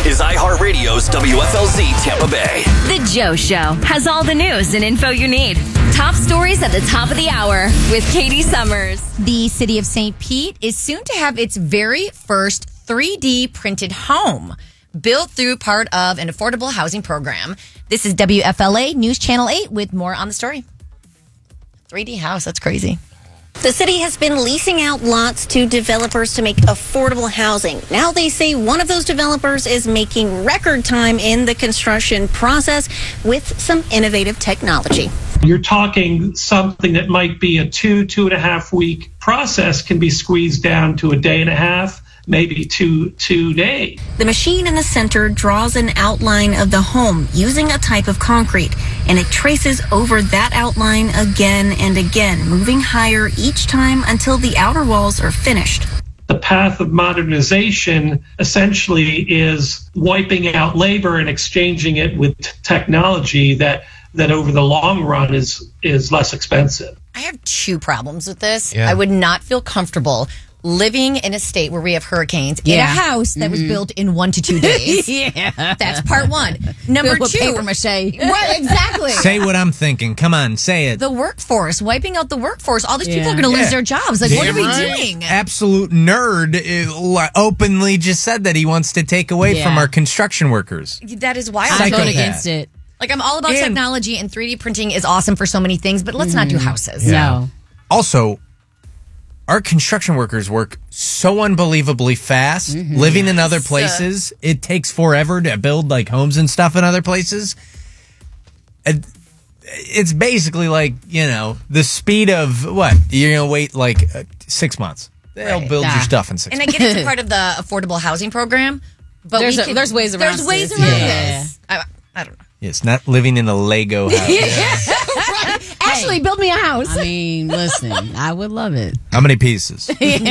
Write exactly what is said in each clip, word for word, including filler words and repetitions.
is iHeartRadio's W F L Z Tampa Bay. The Joe Show has all the news and info you need. Top stories at the top of the hour with Katie Summers. The city of Saint Pete is soon to have its very first three D printed home built through part of an affordable housing program. This is W F L A News Channel eight with more on the story. three D house, that's crazy. The city has been leasing out lots to developers to make affordable housing. Now they say one of those developers is making record time in the construction process with some innovative technology. You're talking something that might be a two, two and a half week process can be squeezed down to a day and a half, maybe two, two days. The machine in the center draws an outline of the home using a type of concrete, and it traces over that outline again and again, moving higher each time until the outer walls are finished. The path of modernization essentially is wiping out labor and exchanging it with t- technology that that over the long run is is less expensive. I have two problems with this. Yeah. I would not feel comfortable living in a state where we have hurricanes in a Yeah. house that was built in one to two days. Yeah. That's part one. Number With two. paper mache. Right, exactly. Say what I'm thinking. Come on, say it. The workforce, wiping out the workforce. All these people Yeah. are going to lose Yeah. their jobs. Like, what are Damn we right. doing? Absolute nerd uh, li- openly just said that he wants to take away Yeah. from our construction workers. That is wild. I Psychopath. vote against it. Like, I'm all about And- technology, and three D printing is awesome for so many things, but let's not do houses. No. Also, our construction workers work so unbelievably fast. Living in other places, it takes forever to build like homes and stuff in other places. And it's basically like, you know, the speed of what? You're going to wait like uh, six months. They'll Right. build Nah. your stuff in six And I months. get it's a part of the affordable housing program, but There's we a- can- there's ways around There's ways this. around Yeah. this. I, I don't know. It's not living in a Lego house. Ashley, build me a house. I mean, listen, I would love it. How many pieces?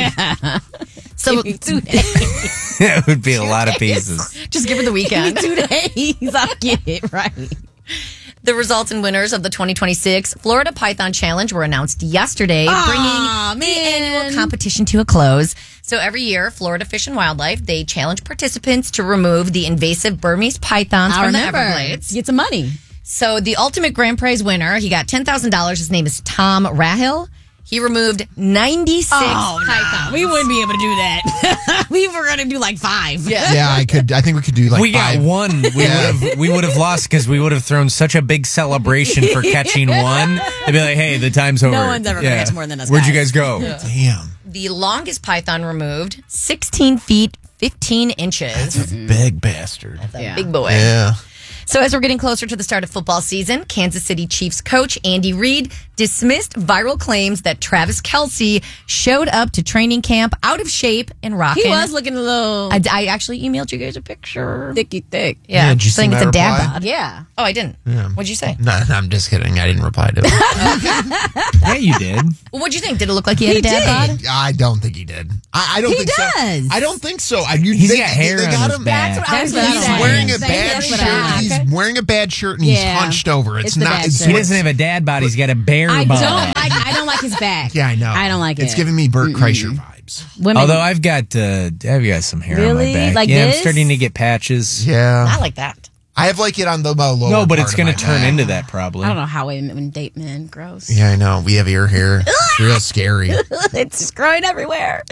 So Two days. It would be a lot of pieces. just give her the weekend. Two days. I'll get it right. The results and winners of the twenty twenty-six Florida Python Challenge were announced yesterday, Aw, bringing the man. annual competition to a close. So every year, Florida Fish and Wildlife, they challenge participants to remove the invasive Burmese pythons I from remember. the Everglades. Get some money. So the ultimate grand prize winner, he got ten thousand dollars. His name is Tom Rahill. He removed ninety-six pythons. We wouldn't be able to do that. we were going to do like five. Yeah. Yeah, I could. I think we could do like we five. got one. We Yeah. would have we would have lost because we would have thrown such a big celebration for catching one. They'd be like, "Hey, the time's over." one's ever gonna catch more than us Where'd you guys. guys go? Damn, The longest python removed, sixteen feet, fifteen inches. big bastard. Yeah. Big boy. Yeah. So as we're getting closer to the start of football season, Kansas City Chiefs coach Andy Reid dismissed viral claims that Travis Kelce showed up to training camp out of shape and rocking. He was looking a little I, I actually emailed you guys a picture. thicky thick. Yeah, Yeah, did you see saying it's my a dad reply? bod. Yeah. Oh, I didn't. What'd you say? No, no, I'm just kidding. I didn't reply to it. Yeah, you did. Well, what'd you think? Did it look like he had He a dad did. bod? I don't think he did. I, I don't He think does. so. I don't think so. I, you, He's they, got hair they on got his him. back. That's what I was That's what saying. I'm He's wearing a saying bad that's what shirt. I- He's wearing a bad shirt and he's Yeah. hunched over. It's, It's the not. bad It's, shirt. He doesn't have a dad bod. He's got a bear I bod. don't like I don't like his back. Yeah, I know. I don't like it's it. It's giving me Bert Kreischer vibes. Women, Although I've got uh, I've got some hair Really? on my back. Like yeah, this? I'm starting to get patches. Yeah, Not like that. I have like it on the uh, lower. No, but part it's of going my to turn back. into that probably. I don't know how women when date men. Gross. Yeah, I know. We have ear hair. It's real scary. It's just growing everywhere.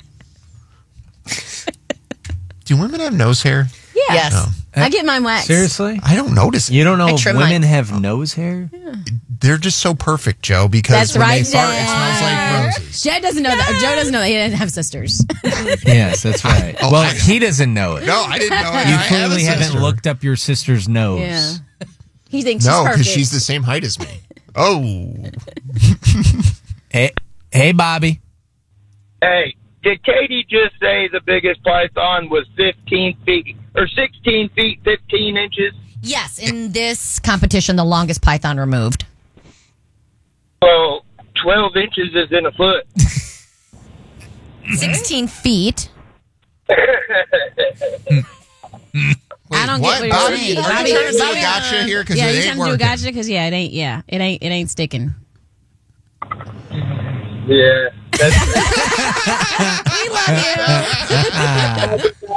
Do women have nose hair? Yeah. Yes. No. I get mine waxed. Seriously? I don't notice it. You don't know I if trim women mine. have nose hair? They're just so perfect, Joe, because That's when right, they fart, it Dad. smells like roses. Jed doesn't know that. Joe doesn't know that he didn't have sisters. Yes, that's right. Oh, well, I- he doesn't know it. No, I didn't know it. You I have a clearly haven't sister. looked up your sister's nose. Yeah. He thinks No, she's because perfect. she's the same height as me. Oh. Hey, hey, Bobby. Hey, did Katie just say the biggest python was fifteen feet or sixteen feet, fifteen inches? Yes, in this competition, the longest python removed. Well, twelve inches is in a foot. sixteen feet. I don't what? get what you're Bobby, saying. Are Bobby, you trying to do a Bobby, gotcha here? Because yeah, it you ain't trying to do a working. gotcha? Because yeah, it ain't. Yeah, it ain't. It ain't sticking. Yeah. That's, We love you.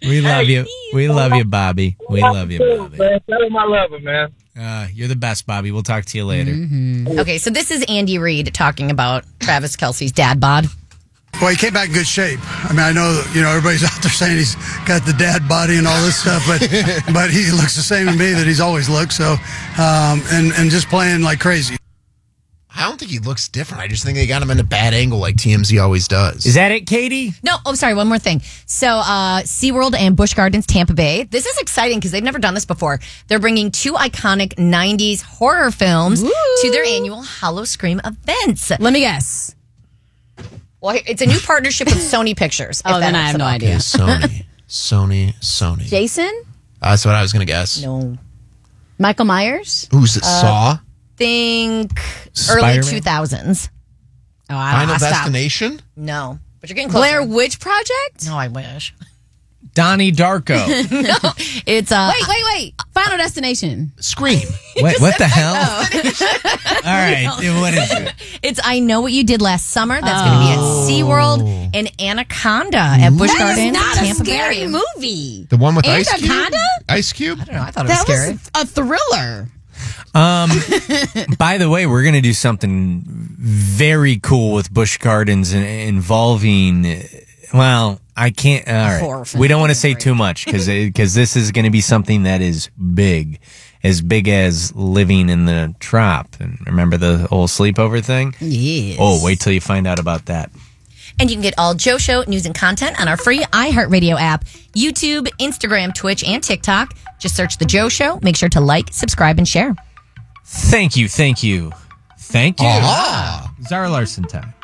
We love you. We love you, Bobby. We love you, Bobby. Man, tell him I love him, man. Uh, you're the best, Bobby. We'll talk to you later. Mm-hmm. Okay, so this is Andy Reid talking about Travis Kelce's dad bod. Well, he came back in good shape. I mean, I know that, you know, everybody's out there saying he's got the dad body and all this stuff, but but he looks the same to me that he's always looked. So, um, and and just playing like crazy. I don't think he looks different. I just think they got him in a bad angle like T M Z always does. Is that it, Katie? No, oh, sorry, one more thing. So, uh, SeaWorld and Busch Gardens Tampa Bay. This is exciting because they've never done this before. They're bringing two iconic nineties horror films Woo. to their annual Hollow Scream events. Let me guess. Well, it's a new partnership with Sony Pictures. Oh, if then that I have helps no at all. idea. Okay, Sony. Sony. Sony. Jason? That's what I was going to guess. No. Michael Myers? Who's it? Saw? Think Spider-Man? early two thousands. Oh, I Final I'll stop. Destination? No, but you're getting closer. Blair Witch Project? No, I wish. Donnie Darko. It's uh, Wait, wait, wait. Final Destination. Scream. Wait, what the hell? All right. What is it? it's I Know What You Did Last Summer. That's going to be at SeaWorld and Anaconda at Busch That Gardens, is not Tampa a scary Bay. movie. The one with Ice Cube? Anaconda? Ice Cube? I don't know. I thought it was That scary. was a thriller. Um, by the way, we're going to do something very cool with Busch Gardens in- involving, well, I can't, all Horror right. film. We don't want to say too much because because this is going to be something that is big, as big as living in the Trop. And remember the whole sleepover thing? Yes. Oh, wait till you find out about that. And you can get all Joe Show news and content on our free iHeartRadio app, YouTube, Instagram, Twitch, and TikTok. Just search The Joe Show. Make sure to like, subscribe, and share. Thank you, thank you, thank you. Ah. Zara Larson time.